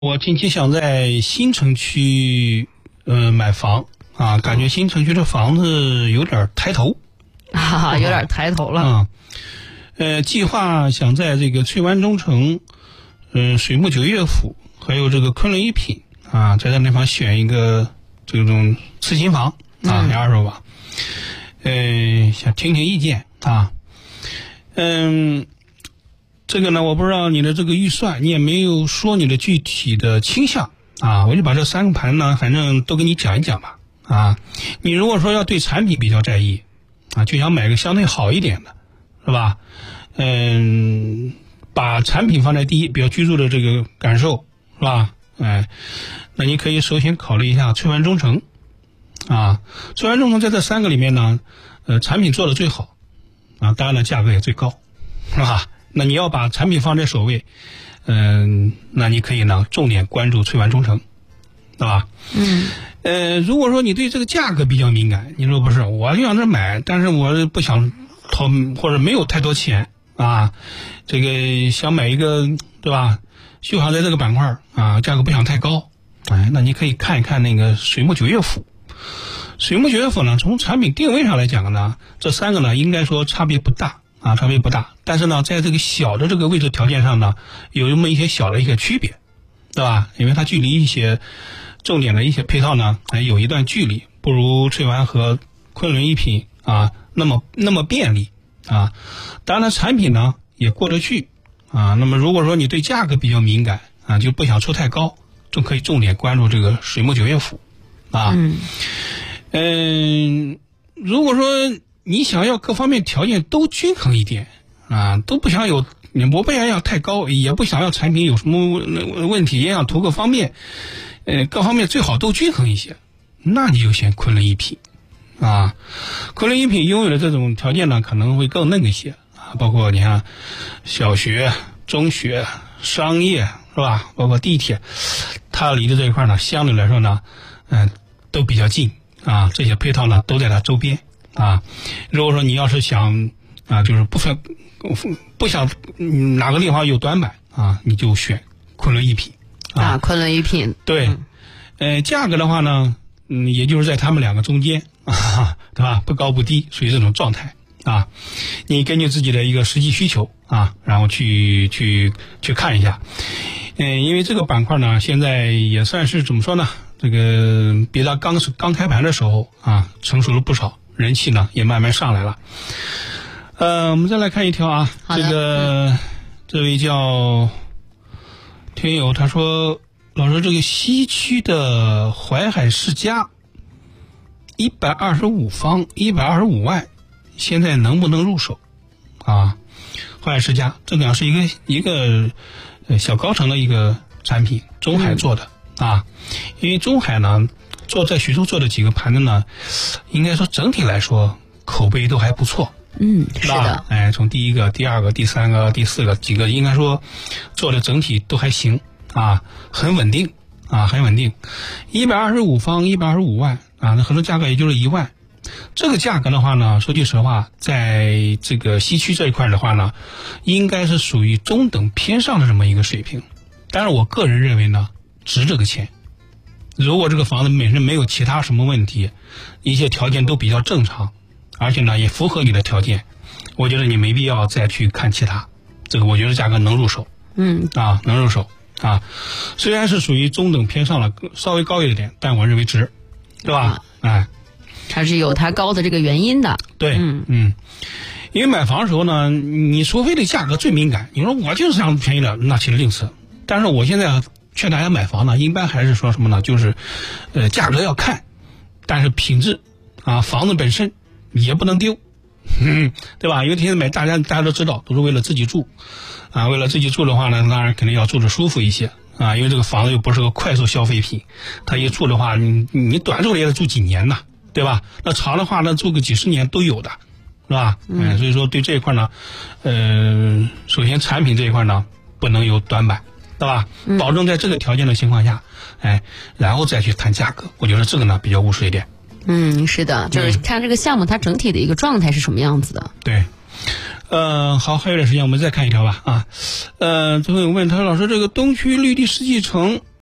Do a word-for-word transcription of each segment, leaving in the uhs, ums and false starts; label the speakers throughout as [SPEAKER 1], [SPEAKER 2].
[SPEAKER 1] 我近期想在新城区呃买房啊，感觉新城区这房子有点抬头
[SPEAKER 2] 啊，有点抬头了。
[SPEAKER 1] 啊，呃，计划想在这个翠湾中城、嗯、呃、水木九岳府还有这个昆仑一品啊，在这地方选一个这种次新房啊，两二手房。嗯、呃，想听听意见啊。嗯。这个呢，我不知道你的这个预算，你也没有说你的具体的倾向啊，我就把这三个盘呢，反正都给你讲一讲吧啊。你如果说要对产品比较在意啊，就想买个相对好一点的，是吧？嗯，把产品放在第一，比较居住的这个感受，是吧？哎，那你可以首先考虑一下翠湾中城啊，翠湾中城在这三个里面呢，呃，产品做的最好啊，当然了，价格也最高，是吧？那你要把产品放在首位，嗯、呃，那你可以呢重点关注翠湾中城，对吧？
[SPEAKER 2] 嗯。
[SPEAKER 1] 呃，如果说你对这个价格比较敏感，你说不是，我就想这买，但是我不想掏或者没有太多钱啊，这个想买一个，对吧？就想在这个板块啊，价格不想太高，哎，那你可以看一看那个水木九岳府。水木九岳府呢，从产品定位上来讲呢，这三个呢应该说差别不大。啊，差别不大，但是呢，在这个小的这个位置条件上呢，有这么一些小的一些区别，对吧？因为它距离一些重点的一些配套呢，还有一段距离，不如翠湾和昆仑一品啊那么那么便利啊。当然，产品呢也过得去啊。那么，如果说你对价格比较敏感啊，就不想出太高，就可以重点关注这个水木九岳府啊。嗯，嗯，如果说你想要各方面条件都均衡一点啊，都不想有，我不想要太高，也不想要产品有什么问题，也想图个方便，呃，各方面最好都均衡一些，那你就选昆仑一品啊。昆仑一品拥有的这种条件呢，可能会更嫩一些啊，包括你看小学、中学、商业是吧，包括地铁，它离的这一块呢，相对来说呢，嗯、呃，都比较近啊，这些配套呢都在它周边。啊，如果说你要是想啊，就是不分不想、嗯、哪个地方有短板啊，你就选昆仑一品啊,
[SPEAKER 2] 啊，昆仑一品
[SPEAKER 1] 对，嗯、呃，价格的话呢，嗯，也就是在他们两个中间啊，对吧？不高不低，属于这种状态啊。你根据自己的一个实际需求啊，然后去去去看一下，嗯、呃，因为这个板块呢，现在也算是怎么说呢？这个比它刚是刚开盘的时候啊，成熟了不少。人气呢也慢慢上来了，呃，我们再来看一条啊，这个、嗯、这位叫听友他说，老师，这个西区的淮海世家一百二十五方一百二十五万，现在能不能入手啊？淮海世家这个是一个一个小高层的一个产品，中海做的、嗯、啊，因为中海呢。做在徐州做的几个盘子呢，应该说整体来说口碑都还不错。
[SPEAKER 2] 嗯，是的。
[SPEAKER 1] 哎，从第一个、第二个、第三个、第四个几个，应该说做的整体都还行啊，很稳定啊，很稳定。一百二十五方，一百二十五万啊，那合作价格也就是一万。这个价格的话呢，说句实话，在这个西区这一块的话呢，应该是属于中等偏上的这么一个水平。但是我个人认为呢，值这个钱。如果这个房子本身没有其他什么问题，一些条件都比较正常，而且呢也符合你的条件，我觉得你没必要再去看其他。这个我觉得价格能入手，
[SPEAKER 2] 嗯
[SPEAKER 1] 啊能入手啊，虽然是属于中等偏上了，稍微高一点，但我认为值，对吧？嗯、哎，
[SPEAKER 2] 它是有它高的这个原因的。
[SPEAKER 1] 对，嗯嗯，因为买房的时候呢，你除非对价格最敏感，你说我就是想便宜了，那其实另此。但是我现在劝大家买房呢，一般还是说什么呢？就是，呃，价格要看，但是品质啊，房子本身也不能丢，嗯，对吧？因为现在买大家大家都知道，都是为了自己住，啊，为了自己住的话呢，当然肯定要住着舒服一些啊，因为这个房子又不是个快速消费品，它一住的话，你你短住也得住几年呐，对吧？那长的话呢，住个几十年都有的，是吧？嗯、哎，所以说对这一块呢，呃，首先产品这一块呢，不能有短板。对吧？保证在这个条件的情况下，哎，然后再去谈价格，我觉得这个呢比较务实一点。
[SPEAKER 2] 嗯，是的，就是看这个项目它整体的一个状态是什么样子的。
[SPEAKER 1] 对，呃，好，还有点时间，我们再看一条吧。啊，呃，最后有问他说，老师，这个东区绿地世纪城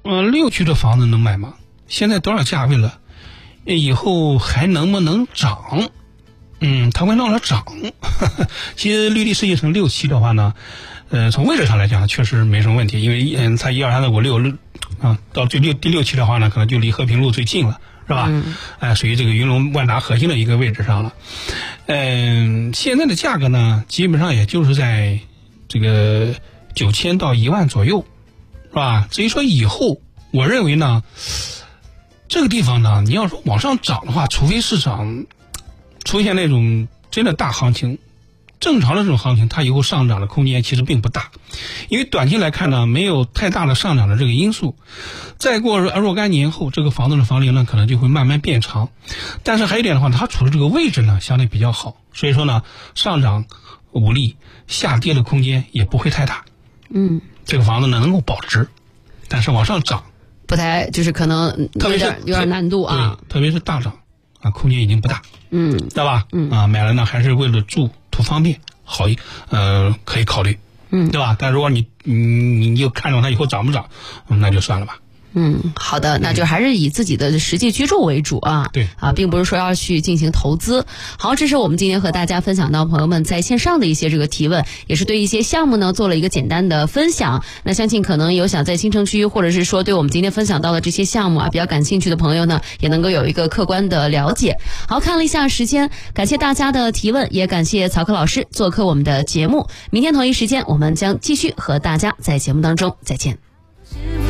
[SPEAKER 1] 呃，六区的房子能买吗？现在多少价位了？以后还能不能涨？嗯，它会闹着涨。其实绿地世界城六期的话呢，呃，从位置上来讲确实没什么问题，因为嗯，它一二三四五六啊，到最六第六期的话呢，可能就离和平路最近了，是吧？嗯。哎、呃，属于这个云龙万达核心的一个位置上了。嗯、呃，现在的价格呢，基本上也就是在这个九千到一万左右，是吧？至于说以后，我认为呢。这个地方呢，你要说往上涨的话，除非市场出现那种真的大行情，正常的这种行情，它以后上涨的空间其实并不大，因为短期来看呢，没有太大的上涨的这个因素。再过若干年后，这个房子的房龄呢，可能就会慢慢变长。但是还有一点的话，它处的这个位置呢，相对比较好，所以说呢，上涨无力，下跌的空间也不会太大。
[SPEAKER 2] 嗯，
[SPEAKER 1] 这个房子呢能够保值，但是往上涨。
[SPEAKER 2] 不太就是可能有点有点难度啊，
[SPEAKER 1] 特别是大涨啊，空间已经不大，
[SPEAKER 2] 嗯，
[SPEAKER 1] 对吧？
[SPEAKER 2] 嗯
[SPEAKER 1] 啊，买了呢还是为了住图方便，好一呃可以考虑，
[SPEAKER 2] 嗯，
[SPEAKER 1] 对吧？但如果你你你就看中它以后涨不涨，嗯，那就算了吧。
[SPEAKER 2] 嗯，好的，那就还是以自己的实际居住为主啊。
[SPEAKER 1] 对
[SPEAKER 2] 啊，并不是说要去进行投资。好，这是我们今天和大家分享到朋友们在线上的一些这个提问，也是对一些项目呢做了一个简单的分享。那相信可能有想在新城区，或者是说对我们今天分享到的这些项目啊比较感兴趣的朋友呢，也能够有一个客观的了解。好，看了一下时间，感谢大家的提问，也感谢曹克老师做客我们的节目。明天同一时间，我们将继续和大家在节目当中再见。